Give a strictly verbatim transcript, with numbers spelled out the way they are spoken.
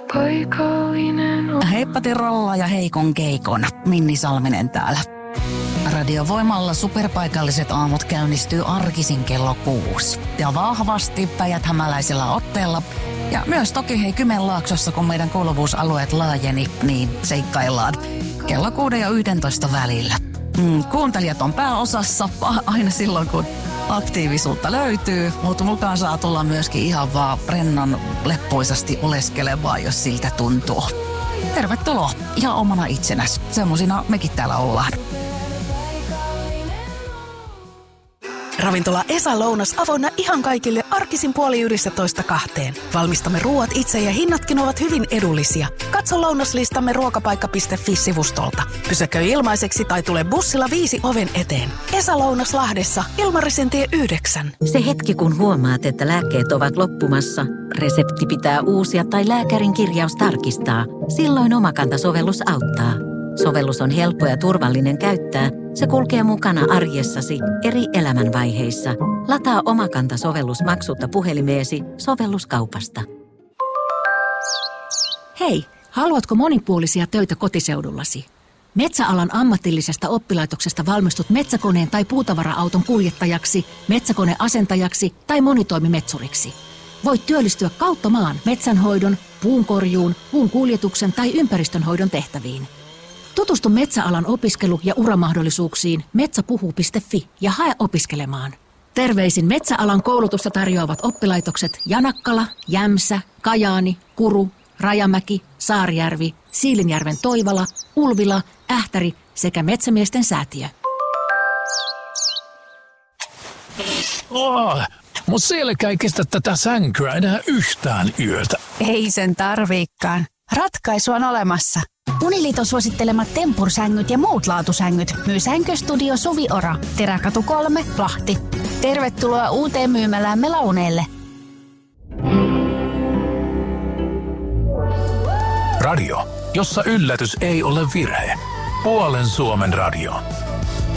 paikallinen. Heippa Tirolla ja heikon keikon. Minni Salminen täällä. Radiovoimalla superpaikalliset aamut käynnistyy arkisin kello kuusi. Ja vahvasti päijät-hämäläisellä otteella. Ja myös toki hei Kymenlaaksossa, kun meidän kuuluvuusalueet laajeni, niin seikkaillaan kello kuuden ja yhdentoista välillä. Mm, kuuntelijat on pääosassa aina silloin, kun aktiivisuutta löytyy, mutta mukaan saa tulla myöskin ihan vaan rennon leppoisasti oleskelevaa, jos siltä tuntuu. Tervetuloa ihan omana itsenäs. Semmosina mekin täällä ollaan. Ravintola Esa Lounas avoinna ihan kaikille arkisin puoli yhdestätoista kahteen. Valmistamme ruuat itse ja hinnatkin ovat hyvin edullisia. Katso lounaslistamme ruokapaikka piste fi-sivustolta. Pysäköi ilmaiseksi tai tule bussilla viisi oven eteen. Esa Lounas Lahdessa, Ilmarisen tie yhdeksän. Se hetki, kun huomaat, että lääkkeet ovat loppumassa, resepti pitää uusia tai lääkärin kirjaus tarkistaa. Silloin Omakanta-sovellus auttaa. Sovellus on helppo ja turvallinen käyttää. Se kulkee mukana arjessasi eri elämänvaiheissa. Lataa Omakanta-sovellus maksutta puhelimeesi sovelluskaupasta. Hei, haluatko monipuolisia töitä kotiseudullasi? Metsäalan ammatillisesta oppilaitoksesta valmistut metsäkoneen tai puutavara-auton kuljettajaksi, metsäkoneasentajaksi tai monitoimimetsuriksi. Voit työllistyä kautta maan metsänhoidon, puunkorjuun, puun kuljetuksen tai ympäristönhoidon tehtäviin. Tutustu metsäalan opiskelu- ja uramahdollisuuksiin metsäpuhu piste fi ja hae opiskelemaan. Terveisin metsäalan koulutusta tarjoavat oppilaitokset Janakkala, Jämsä, Kajaani, Kuru, Rajamäki, Saarijärvi, Siilinjärven Toivala, Ulvila, Ähtäri sekä Metsämiesten säätiö. Oh, mut selkä ei kestä tätä sänkyä enää yhtään yötä. Ei sen tarviikaan. Ratkaisu on olemassa. Uniliiton suosittelemat tempursängyt ja muut laatusängyt myy Sänkystudio Suviora, Teräkatu kolme, Lahti. Tervetuloa uuteen myymäläämme Launeelle. Radio, jossa yllätys ei ole virhe. Puolen Suomen radio.